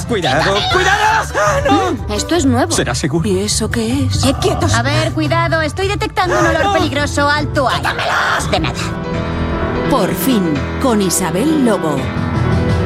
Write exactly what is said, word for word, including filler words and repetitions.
¡Cuidado! ¡Cuidado! ¡Ah, no! Esto es nuevo. ¿Será seguro? ¿Y eso qué es? ¡Eh, quietos! A ver, cuidado. Estoy detectando un olor peligroso alto ahí. De nada. Por fin, con Isabel Lobo.